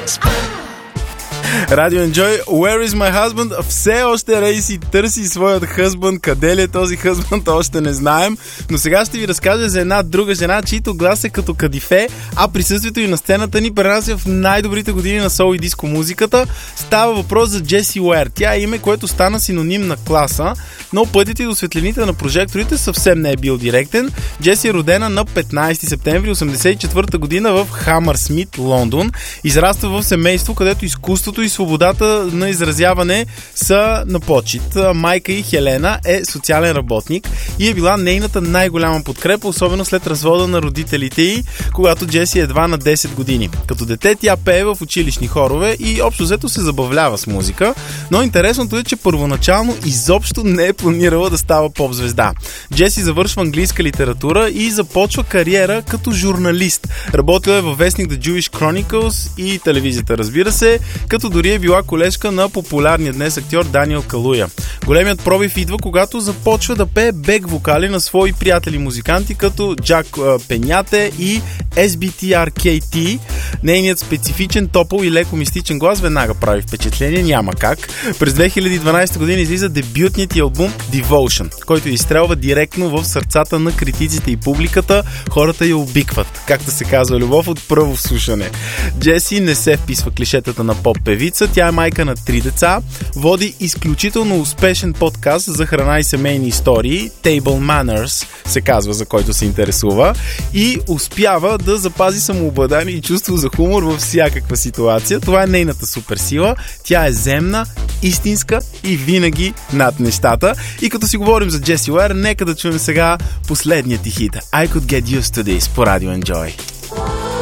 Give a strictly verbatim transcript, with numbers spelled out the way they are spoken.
Радио Enjoy, Where is my husband? Все още Рейси търси своят хъсбънд. Къде ли е този хъсбънд? Още не знаем. Но сега ще ви разкажа за една друга жена, чийто глас е като кадифе, а присъствието и на сцената ни пренася в най-добрите години на сол и диско музиката. Става въпрос за Джеси Уейр. Тя е име, което стана синоним на класа, но пътят и до светлините на прожекторите съвсем не е бил директен. Джеси е родена на петнайсети септември осемдесет и четвърта година в Хамърсмит, Лондон. Израства в семейство, където изкуството и свободата на изразяване са на почит. Майка й Хелена е социален работник и е била нейната най-голяма подкрепа, особено след развода на родителите й, когато Джеси е едва на десет години. Като дете тя пее в училищни хорове и общо взето се забавлява с музика, но интересното е, че първоначално изобщо не е планирала да става поп-звезда. Джеси завършва английска литература и започва кариера като журналист. Работила е във вестник The Jewish Chronicles и телевизията, разбира се, като дори е била колежка на популярния днес актьор Даниел Калуя. Големият пробив идва, когато започва да пее бек вокали на свои приятели музиканти, като Джак Пеняте и Ес Би Ти Ар Кей Ти. Нейният специфичен, топъл и леко мистичен глас веднага прави впечатление, няма как. През две хиляди и дванайсета година излиза дебютният й албум Devotion, който изстрелва директно в сърцата на критиците и публиката. Хората я обикват, както се казва, любов от първо слушане. Джеси не се вписва клишетата на поп певица, тя е майка на три деца, води изключително успешен подкаст за храна и семейни истории, Table Manners се казва, за който се интересува, и успява да запази самообладание и чувство за хумор във всякаква ситуация. Това е нейната суперсила. Тя е земна, истинска и винаги над нещата. И като си говорим за Джеси Уейр, нека да чуем сега последният ти хит I Could Get Used to This по Радио Enjoy.